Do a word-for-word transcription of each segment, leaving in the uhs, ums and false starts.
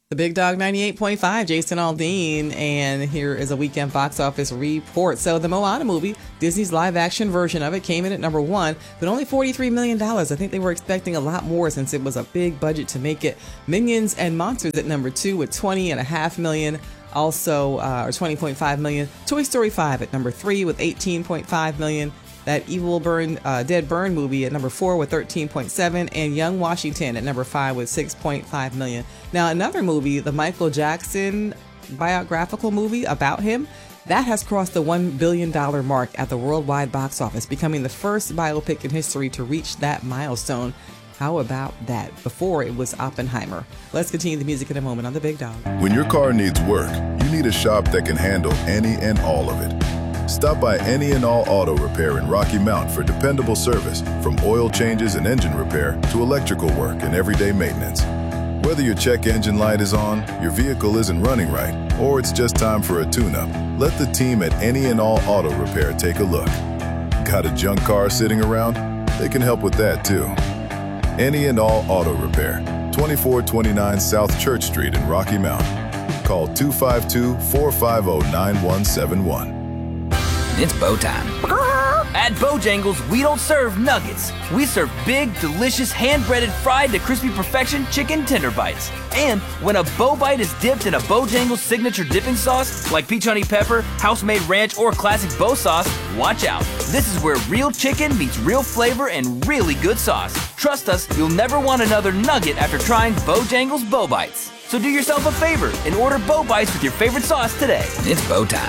The Big Dog ninety-eight point five, Jason Aldean, and here is a weekend box office report. So the Moana movie, Disney's live-action version of it, came in at number one, but only forty-three million dollars. I think they were expecting a lot more since it was a big budget to make it. Minions and Monsters at number two with twenty and a half million, also, uh, or twenty point five million. Toy Story five at number three with eighteen point five million. That Evil Burn, uh, Dead Burn movie at number four with thirteen point seven, and Young Washington at number five with six point five million. Now, another movie, the Michael Jackson biographical movie about him, that has crossed the one billion dollars mark at the worldwide box office, becoming the first biopic in history to reach that milestone. How about that? Before it was Oppenheimer. Let's continue the music in a moment on The Big Dog. When your car needs work, you need a shop that can handle any and all of it. Stop by Any and All Auto Repair in Rocky Mount for dependable service, from oil changes and engine repair to electrical work and everyday maintenance. Whether your check engine light is on, your vehicle isn't running right, or it's just time for a tune-up, let the team at Any and All Auto Repair take a look. Got a junk car sitting around? They can help with that too. Any and All Auto Repair, twenty-four twenty-nine South Church Street in Rocky Mount. Call two five two, four five zero, nine one seven one. It's Bo time. At Bojangles, we don't serve nuggets. We serve big, delicious, hand-breaded, fried to crispy perfection chicken tender bites. And when a Bo Bite is dipped in a Bojangles signature dipping sauce, like peach honey pepper, house-made ranch, or classic Bo sauce, watch out. This is where real chicken meets real flavor and really good sauce. Trust us, you'll never want another nugget after trying Bojangles Bo Bites. So do yourself a favor and order Bo Bites with your favorite sauce today. It's Bo time.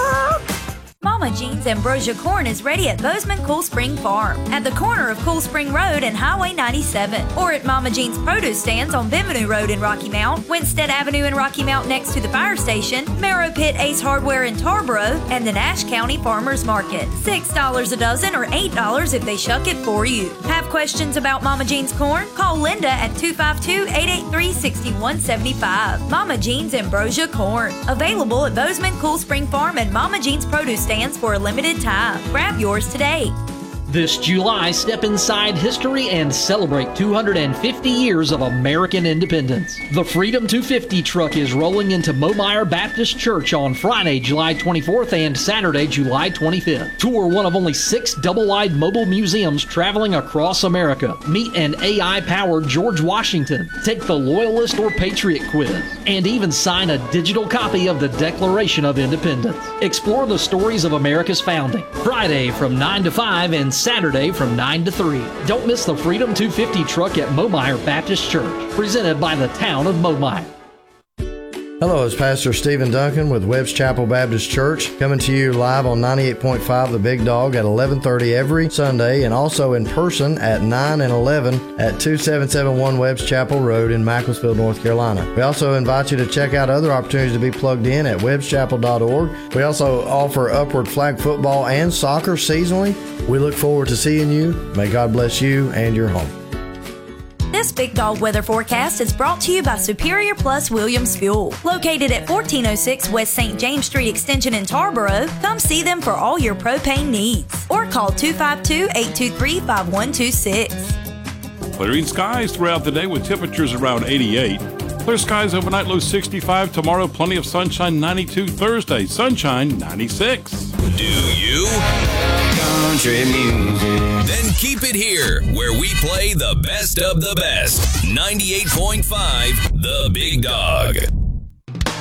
Mama Jean's Ambrosia Corn is ready at Bozeman Cool Spring Farm at the corner of Cool Spring Road and Highway ninety-seven, or at Mama Jean's Produce Stands on Bienvenue Road in Rocky Mount, Winstead Avenue in Rocky Mount next to the fire station, Marrow Pit Ace Hardware in Tarboro, and the Nash County Farmers Market. six dollars a dozen or eight dollars if they shuck it for you. Have questions about Mama Jean's Corn? Call Linda at two five two, eight eight three, six one seven five. Mama Jean's Ambrosia Corn. Available at Bozeman Cool Spring Farm and Mama Jean's Produce Stands for a limited time. Grab yours today. This July, step inside history and celebrate two hundred fifty years of American independence. The Freedom two fifty truck is rolling into Momeyer Baptist Church on Friday, July twenty-fourth and Saturday, July twenty-fifth. Tour one of only six double-wide mobile museums traveling across America. Meet an A I-powered George Washington. Take the Loyalist or Patriot quiz. And even sign a digital copy of the Declaration of Independence. Explore the stories of America's founding. Friday from nine to five and Saturday from nine to three. Don't miss the Freedom two fifty truck at Momeyer Baptist Church, presented by the town of Momeyer. Hello, it's Pastor Stephen Duncan with Webb's Chapel Baptist Church, coming to you live on ninety-eight point five The Big Dog at eleven thirty every Sunday, and also in person at nine and eleven at two seven seven one Webb's Chapel Road in Macclesfield, North Carolina. We also invite you to check out other opportunities to be plugged in at webbs chapel dot org. We also offer Upward Flag football and soccer seasonally. We look forward to seeing you. May God bless you and your home. This Big Dog weather forecast is brought to you by Superior Plus Williams Fuel. Located at fourteen oh six West Saint James Street Extension in Tarboro, come see them for all your propane needs. Or call two five two, eight two three, five one two six. Clearing skies throughout the day with temperatures around eighty-eight. Clear skies overnight, low sixty-five. Tomorrow, plenty of sunshine, ninety-two. Thursday, sunshine, ninety-six. Do you? Country music. Then keep it here, where we play the best of the best. ninety-eight point five The Big Dog.